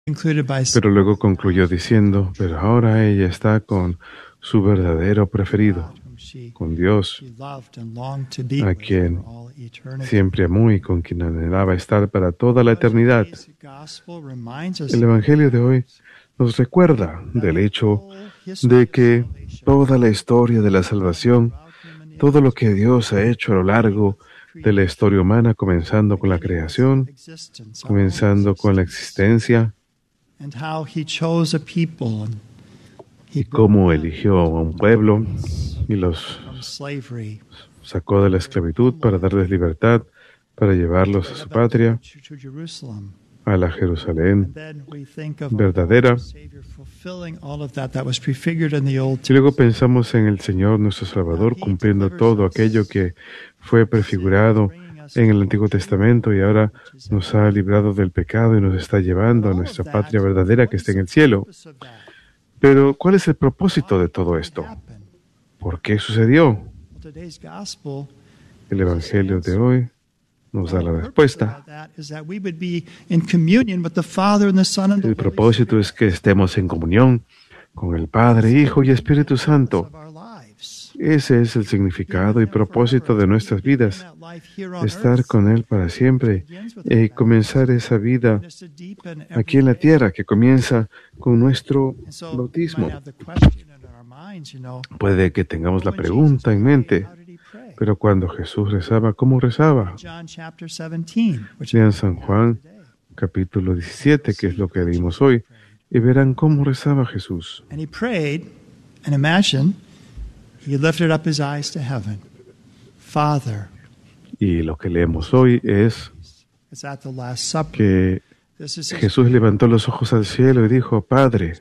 Pero luego concluyó diciendo, pero ahora ella está con su verdadero preferido, con Dios, a quien siempre amó y con quien anhelaba estar para toda la eternidad. El Evangelio de hoy nos recuerda del hecho de que toda la historia de la salvación, todo lo que Dios ha hecho a lo largo de la historia humana, comenzando con la creación, comenzando con la existencia, y cómo eligió a un pueblo y los sacó de la esclavitud para darles libertad, para llevarlos a su patria, a la Jerusalén verdadera. Y luego pensamos en el Señor nuestro Salvador cumpliendo todo aquello que fue prefigurado en el Antiguo Testamento y ahora nos ha librado del pecado y nos está llevando a nuestra patria verdadera que está en el cielo. Pero, ¿cuál es el propósito de todo esto? ¿Por qué sucedió? El Evangelio de hoy nos da la respuesta. El propósito es que estemos en comunión con el Padre, Hijo y Espíritu Santo. Ese es el significado y propósito de nuestras vidas, estar con Él para siempre y comenzar esa vida aquí en la tierra que comienza con nuestro bautismo. Puede que tengamos la pregunta en mente, pero cuando Jesús rezaba, ¿cómo rezaba? Lean San Juan, capítulo 17, que es lo que leímos hoy, y verán cómo rezaba Jesús. He lifted up his eyes to heaven. Father. Y lo que leemos hoy es que Jesús levantó los ojos al cielo y dijo, Padre.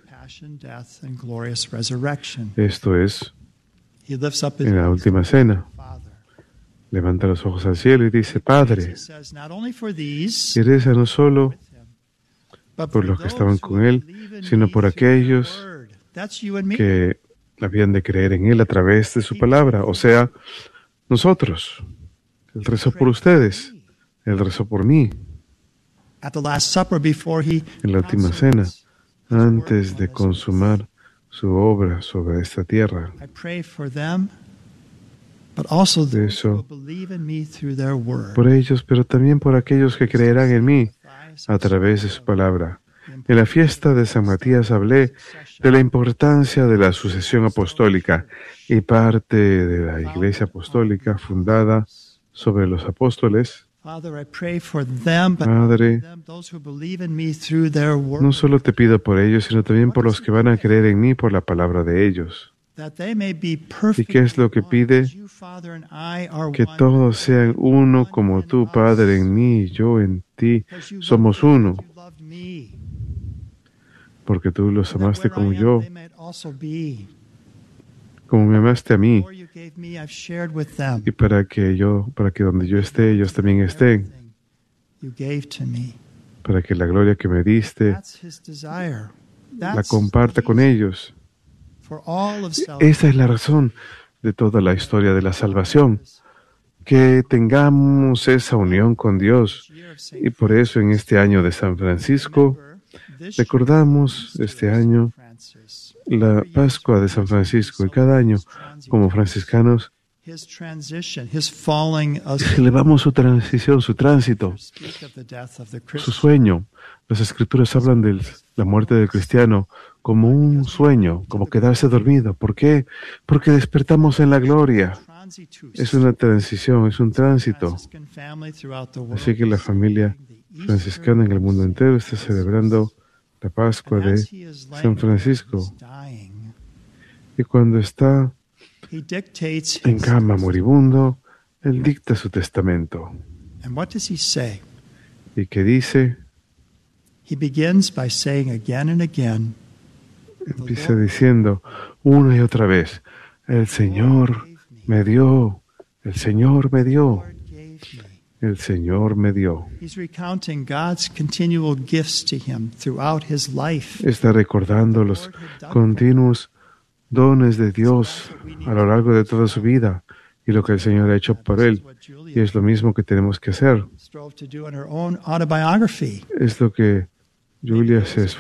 Esto es en la última cena. Levanta los ojos al cielo y dice, Padre. Y reza no solo por los que estaban con él, sino por aquellos que habían de creer en Él a través de su palabra, o sea, nosotros. Él rezó por ustedes, Él rezó por mí. En la última cena, antes de consumar su obra sobre esta tierra. Eso, por ellos, pero también por aquellos que creerán en mí a través de su palabra. En la fiesta de San Matías hablé de la importancia de la sucesión apostólica y parte de la Iglesia Apostólica fundada sobre los apóstoles. Padre, no solo te pido por ellos, sino también por los que van a creer en mí por la palabra de ellos. ¿Y qué es lo que pide? Que todos sean uno como tú, Padre, en mí y yo en ti. Somos uno. Porque tú los amaste como yo, como me amaste a mí, y para que donde yo esté, ellos también estén, para que la gloria que me diste la comparta con ellos. Esa es la razón de toda la historia de la salvación, que tengamos esa unión con Dios, y por eso en este año de San Francisco, recordamos este año la Pascua de San Francisco y cada año, como franciscanos, elevamos su transición, su tránsito, su sueño. Las Escrituras hablan de la muerte del cristiano como un sueño, como quedarse dormido. ¿Por qué? Porque despertamos en la gloria. Es una transición, es un tránsito. Así que la familia franciscana en el mundo entero está celebrando la Pascua de San Francisco. Y cuando está en cama moribundo, él dicta su testamento. ¿Y qué dice? Empieza diciendo una y otra vez, el Señor me dio, el Señor me dio. El Señor me dio. Está recordando los continuos dones de Dios a lo largo de toda su vida y lo que el Señor ha hecho por él. Y es lo mismo que tenemos que hacer. Es lo que Julia se